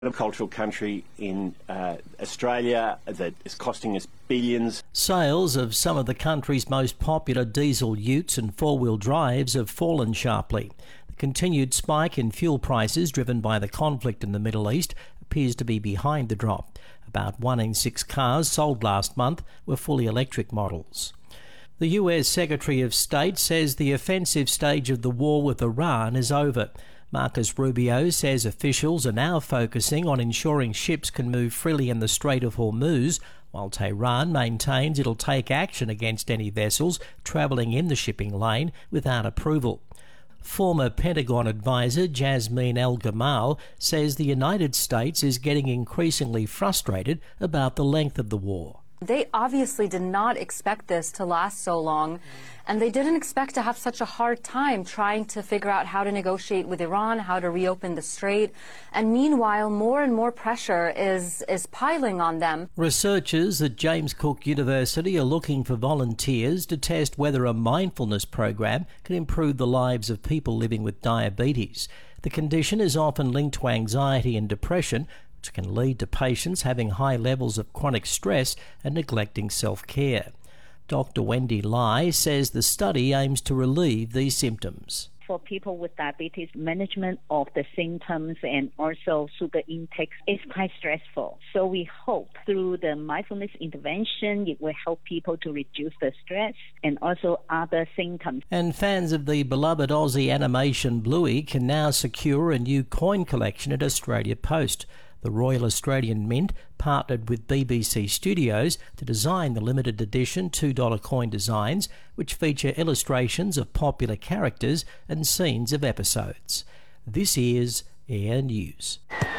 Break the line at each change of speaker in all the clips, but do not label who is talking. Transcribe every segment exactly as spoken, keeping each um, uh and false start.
agricultural country in uh, Australia that is costing us billions.
Sales of some of the country's most popular diesel utes and four-wheel drives have fallen sharply. The continued spike in fuel prices driven by the conflict in the Middle East appears to be behind the drop. About one in six cars sold last month were fully electric models. The U S Secretary of State says the offensive stage of the war with Iran is over. Marcus Rubio says officials are now focusing on ensuring ships can move freely in the Strait of Hormuz, while Tehran maintains it'll take action against any vessels travelling in the shipping lane without approval. Former Pentagon advisor Jasmine El-Gamal says the United States is getting increasingly frustrated about the length of the war.
They obviously did not expect this to last so long, and they didn't expect to have such a hard time trying to figure out how to negotiate with Iran, how to reopen the strait. And meanwhile, more and more pressure is, is piling on them.
Researchers at James Cook University are looking for volunteers to test whether a mindfulness program can improve the lives of people living with diabetes. The condition is often linked to anxiety and depression, which can lead to patients having high levels of chronic stress and neglecting self-care. Doctor Wendy Lai says the study aims to relieve these symptoms.
For people with diabetes, management of the symptoms and also sugar intake is quite stressful. So we hope through the mindfulness intervention, it will help people to reduce the stress and also other symptoms.
And fans of the beloved Aussie animation Bluey can now secure a new coin collection at Australia Post. The Royal Australian Mint partnered with B B C Studios to design the limited edition two dollar coin designs, which feature illustrations of popular characters and scenes of episodes. This is Air News.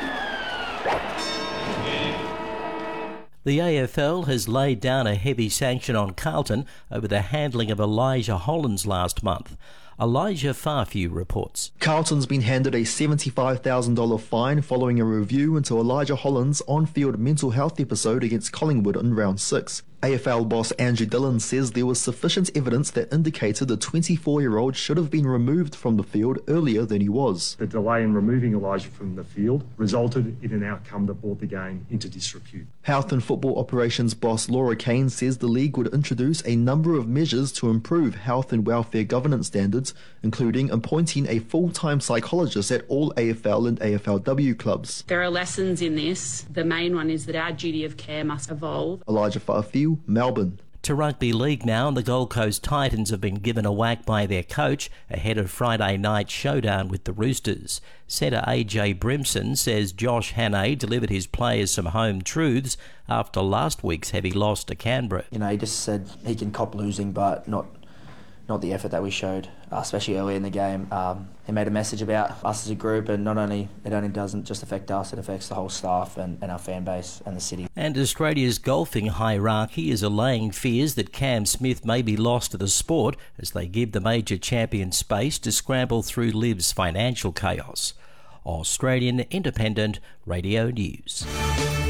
The A F L has laid down a heavy sanction on Carlton over the handling of Elijah Hollands last month. Elijah Farfew reports.
Carlton's been handed a seventy-five thousand dollars fine following a review into Elijah Hollands' on-field mental health episode against Collingwood in round six. A F L boss Andrew Dillon says there was sufficient evidence that indicated the twenty-four-year-old should have been removed from the field earlier than he was.
The delay in removing Elijah from the field resulted in an outcome that brought the game into disrepute.
Health and Football Operations boss Laura Kane says the league would introduce a number of measures to improve health and welfare governance standards, including appointing a full-time psychologist at all A F L and A F L W clubs.
There are lessons in this. The main one is that our duty of care must evolve.
Elijah Farfew, Melbourne.
To rugby league now, and the Gold Coast Titans have been given a whack by their coach ahead of Friday night's showdown with the Roosters. Setter A J Brimson says Josh Hannay delivered his players some home truths after last week's heavy loss to Canberra.
You know, he just said he can cop losing, but not not the effort that we showed, uh, especially early in the game. Um, he made a message about us as a group, and not only it only doesn't just affect us, it affects the whole staff and, and our fan base and the city.
And Australia's golfing hierarchy is allaying fears that Cam Smith may be lost to the sport as they give the major champion space to scramble through Liv's financial chaos. Australian Independent Radio News.